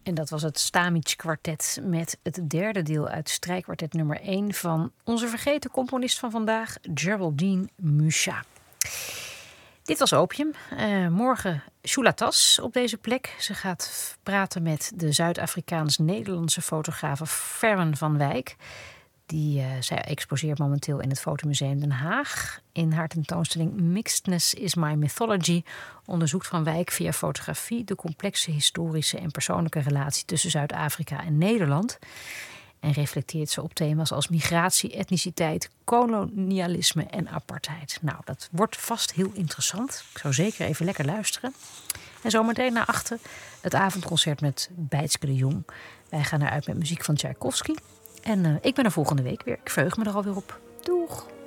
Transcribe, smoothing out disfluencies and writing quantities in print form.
En dat was het Stamic Kwartet met het derde deel uit strijkkwartet nummer 1 van onze vergeten componist van vandaag, Geraldine Musha. Dit was Opium. Morgen Shula Tas op deze plek. Ze gaat praten met de Zuid-Afrikaans-Nederlandse fotografe Ferwen van Wijk. Zij exposeert momenteel in het Fotomuseum Den Haag. In haar tentoonstelling Mixedness is My Mythology onderzoekt Van Wijk via fotografie de complexe historische en persoonlijke relatie tussen Zuid-Afrika en Nederland. En reflecteert ze op thema's als migratie, etniciteit, kolonialisme en apartheid. Nou, dat wordt vast heel interessant. Ik zou zeker even lekker luisteren. En zometeen naar achter het avondconcert met Bijtske de Jong. Wij gaan eruit met muziek van Tchaikovsky. En ik ben er volgende week weer. Ik verheug me er alweer op. Doeg!